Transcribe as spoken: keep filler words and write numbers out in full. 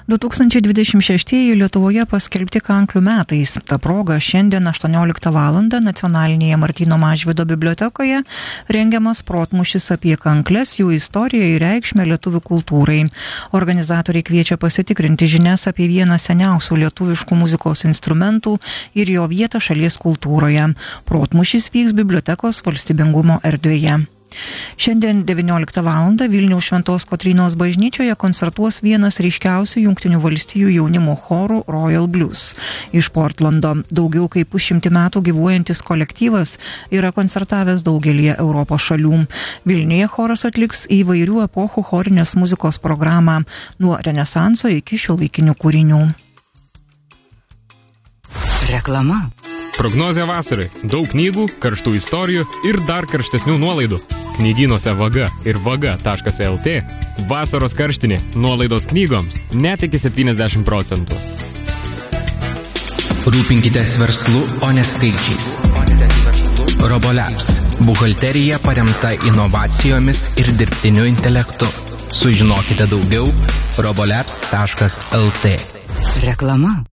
du tūkstančiai dvidešimt šeštieji Lietuvoje paskelbti kanklių metais. Ta proga šiandien aštuonioliktą valandą Nacionalinėje Martyno Mažvydo bibliotekoje rengiamas protmūšis apie kankles, jų istoriją ir reikšmę lietuvių kultūrai. Organizatoriai kviečia pasitikrinti žinias apie vieną seniausių lietuviškų muzikos instrumentų ir jo vietą šalies kultūroje. Protmūšis vyks bibliotekos valstybingumo erdvėje. Šiandien devynioliktą valandą Vilniaus Šventos Kotrynos bažnyčioje koncertuos vienas ryškiausių Jungtinių valstijų jaunimo chorų Royal Blues. Iš Portlando daugiau kaip pusšimtį metų gyvuojantis kolektyvas yra koncertavęs daugelį Europos šalių. Vilniuje choras atliks įvairių epochų chorinės muzikos programą nuo renesanso iki šiuolaikinių kūrinių. Reklama. Prognozė vasarai. Daug knygų, karštų istorijų ir dar karštesnių nuolaidų. Knygynuose Vaga ir vaga taškas lt vasaros karštinė nuolaidos knygoms net iki septyniasdešimt procentų. Rūpinkitės verslu, o ne skaičiais. Robolabs. Buhalterija paremta inovacijomis ir dirbtiniu intelektu. Sužinokite daugiau robolabs taškas lt. Reklama.